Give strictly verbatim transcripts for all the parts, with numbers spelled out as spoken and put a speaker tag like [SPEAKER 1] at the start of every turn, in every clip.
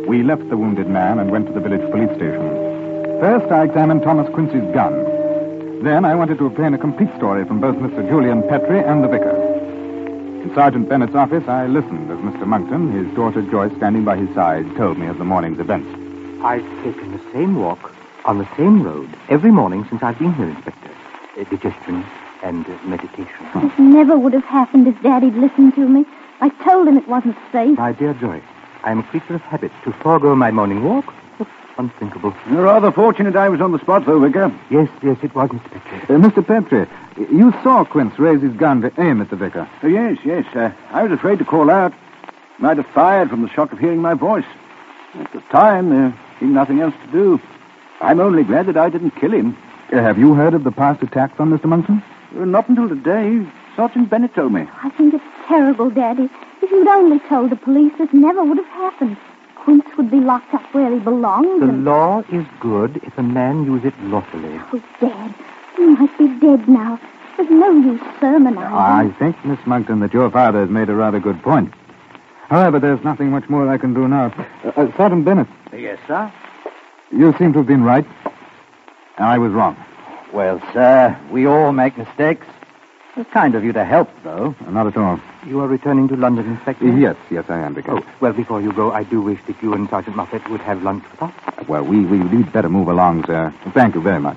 [SPEAKER 1] We left the wounded man and went to the village police station. First, I examined Thomas Quincy's gun. Then I wanted to obtain a complete story from both Mister Julian Petrie and the vicar. In Sergeant Bennett's office, I listened as Mister Monkton, his daughter Joyce standing by his side, told me of the morning's events.
[SPEAKER 2] I've taken the same walk on the same road every morning since I've been here, Inspector. Uh, digestion and uh, meditation.
[SPEAKER 3] This never would have happened if Daddy'd listened to me. I told him it wasn't safe.
[SPEAKER 2] My dear Joyce, I am a creature of habit. To forego my morning walk? That's unthinkable.
[SPEAKER 4] You're rather fortunate I was on the spot, though, Vicar.
[SPEAKER 2] Yes, yes, it was, Inspector.
[SPEAKER 1] Uh, Mister Petrie, you saw Quince raise his gun to aim at the vicar.
[SPEAKER 4] Oh, yes, yes. Uh, I was afraid to call out. Might have fired from the shock of hearing my voice. At the time, there being nothing else to do. I'm only glad that I didn't kill him.
[SPEAKER 1] Uh, have you heard of the past attacks on Mister Monkton?
[SPEAKER 4] Uh, not until today. Sergeant Bennett told me.
[SPEAKER 3] I think it's terrible, Daddy. If you'd only told the police, this never would have happened. Quince would be locked up where he belongs.
[SPEAKER 2] The
[SPEAKER 3] and...
[SPEAKER 2] law is good if a man use it lawfully.
[SPEAKER 3] Oh, Dad, he might be dead now. There's no use sermonizing.
[SPEAKER 1] I think, Miss Monkton, that your father has made a rather good point. However, there's nothing much more I can do now. Uh, uh, Sergeant Bennett.
[SPEAKER 4] Yes, sir?
[SPEAKER 1] You seem to have been right. I was wrong.
[SPEAKER 5] Well, sir, we all make mistakes. It's kind of you to help, though.
[SPEAKER 1] Not at all.
[SPEAKER 2] You are returning to London, Inspector?
[SPEAKER 1] Yes, yes, I am, Vicar.
[SPEAKER 2] Oh, well, before you go, I do wish that you and Sergeant Moffat would have lunch with us.
[SPEAKER 1] Well, we, we, we'd better move along, sir. Thank you very much.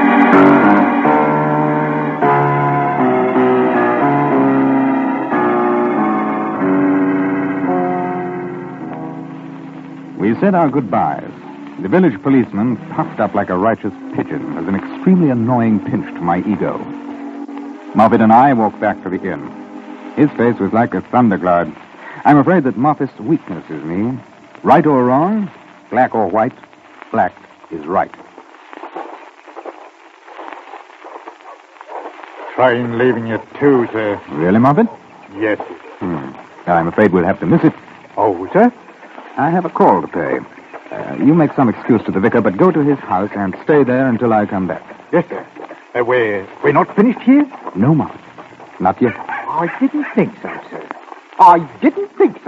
[SPEAKER 1] We said our goodbyes. The village policeman, puffed up like a righteous pigeon, was an extremely annoying pinch to my ego. Moffat and I walked back to the inn. His face was like a thundercloud. I'm afraid that Moffat's weakness is me. Right or wrong, black or white, black is right.
[SPEAKER 6] Train leaving at two, sir.
[SPEAKER 1] Really, Moffat?
[SPEAKER 6] Yes.
[SPEAKER 1] Hmm. I'm afraid we'll have to miss it.
[SPEAKER 6] Oh, sir?
[SPEAKER 1] I have a call to pay. Uh, you make some excuse to the vicar, but go to his house and stay there until I come back.
[SPEAKER 6] Yes, sir. Uh, we're, we're not finished here?
[SPEAKER 1] No, Moffat. Not yet.
[SPEAKER 6] I didn't think so, sir. I didn't think so.